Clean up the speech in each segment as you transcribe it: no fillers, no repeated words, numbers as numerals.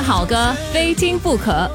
好歌，非听不可。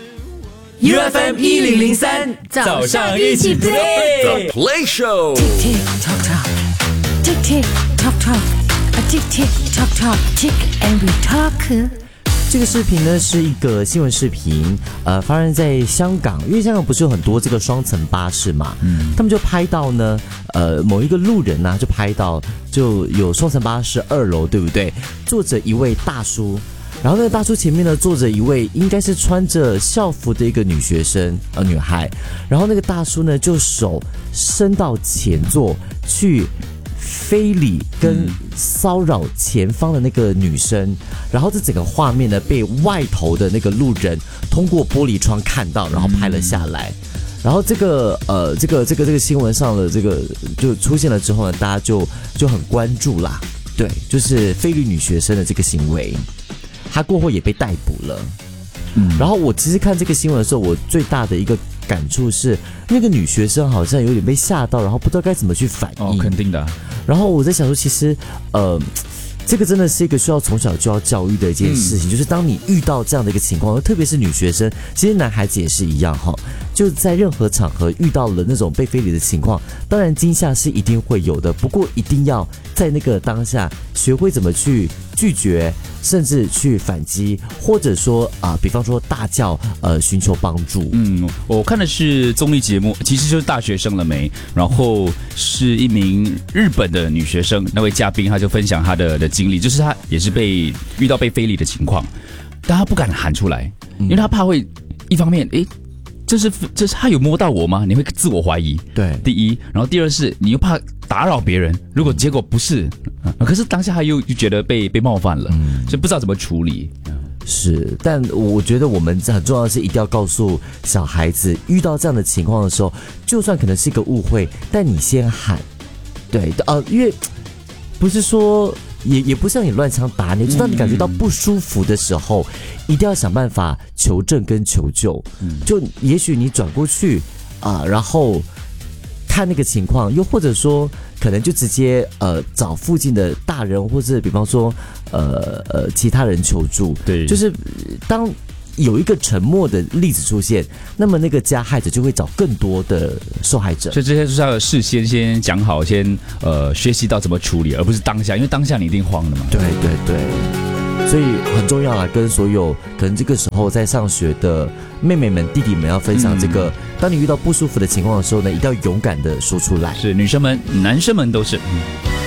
UFM 1003，早上一起 play。 The Play Show。 Tick tock tock, tick tick tock tock, a tick tick tock tock, tick and we talk。 这个视频呢是一个新闻视频，发生在香港，因为香港不是有很多这个双层巴士嘛，他们就拍到呢，某一个路人啊就拍到就有双层巴士2楼，对不对？坐着一位大叔，然后那个大叔前面呢坐着一位应该是穿着校服的一个女学生女孩，然后那个大叔呢就手伸到前座去非礼跟骚扰前方的那个女生，然后这整个画面呢被外头的那个路人通过玻璃窗看到，然后拍了下来。然后这个新闻上的这个就出现了之后呢，大家就很关注啦。对，就是非礼女学生的这个行为，她过后也被逮捕了。然后我其实看这个新闻的时候，我最大的一个感触是，那个女学生好像有点被吓到，然后不知道该怎么去反应。 肯定的。 然后我在想说，其实这个真的是一个需要从小就要教育的一件事情，就是当你遇到这样的一个情况，特别是女学生，其实男孩子也是一样哈，就在任何场合遇到了那种被非礼的情况，当然惊吓是一定会有的，不过一定要在那个当下学会怎么去拒绝，甚至去反击，或者说比方说大叫寻求帮助。 我看的是综艺节目，其实就是大学生了没，然后是一名日本的女学生，那位嘉宾他就分享他的经历，就是他也是遇到被非礼的情况，但他不敢喊出来，因为他怕会一方面这是他有摸到我吗？你会自我怀疑。 对， 第一，然后第二是你又怕打扰别人，如果结果不是，可是当下他又觉得被冒犯了，所以不知道怎么处理。 是，但我觉得我们很重要的是一定要告诉小孩子，遇到这样的情况的时候，就算可能是一个误会，但你先喊。对，因为不是说也不是让你乱枪打你，就当你感觉到不舒服的时候，一定要想办法求证跟求救。就也许你转过去然后看那个情况，又或者说可能就直接找附近的大人，或者比方说其他人求助。 对， 就是当有一个沉默的例子出现，那么那个加害者就会找更多的受害者。 所以这些就是要事先讲好，先学习到怎么处理，而不是当下，因为当下你一定慌的嘛。 对对对，所以很重要啦，跟所有可能这个时候在上学的妹妹们、弟弟们要分享这个，当你遇到不舒服的情况的时候呢，一定要勇敢的说出来。 是女生们、男生们都是。